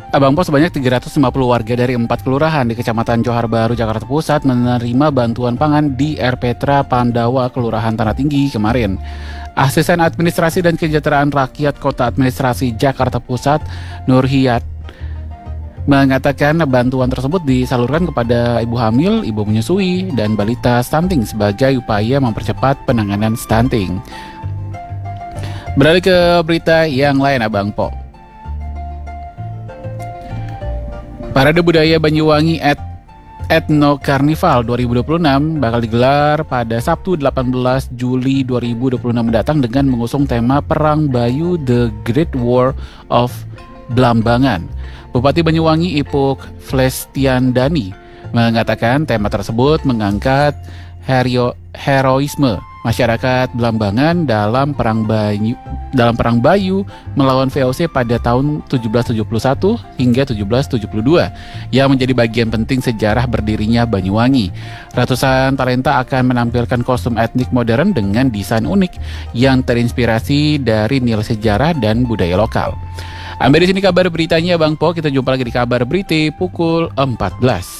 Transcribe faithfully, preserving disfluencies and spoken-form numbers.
Abang Pos sebanyak tiga ratus lima puluh warga dari empat kelurahan di Kecamatan Johar Baru, Jakarta Pusat menerima bantuan pangan di R. Petra Pandawa, Kelurahan Tanah Tinggi kemarin. Asisten Administrasi dan Kesejahteraan Rakyat Kota Administrasi Jakarta Pusat, Nur Hiyat, mengatakan bantuan tersebut disalurkan kepada ibu hamil, ibu menyusui, dan balita stunting sebagai upaya mempercepat penanganan stunting. Beralih ke berita yang lain, Abang Po. Parade Budaya Banyuwangi et Ethno Carnival dua ribu dua puluh enam bakal digelar pada Sabtu delapan belas Juli dua ribu dua puluh enam mendatang dengan mengusung tema Perang Bayu The Great War of Blambangan. Bupati Banyuwangi Ipuk Flestiandani mengatakan tema tersebut mengangkat hero, heroisme masyarakat Blambangan dalam perang Bayu dalam perang Bayu melawan V O C pada tahun tujuh belas tujuh puluh satu hingga tujuh belas tujuh puluh dua yang menjadi bagian penting sejarah berdirinya Banyuwangi. Ratusan talenta akan menampilkan kostum etnik modern dengan desain unik yang terinspirasi dari nilai sejarah dan budaya lokal. Sampai di sini kabar beritanya, Bang Po. Kita jumpa lagi di kabar berita pukul empat belas.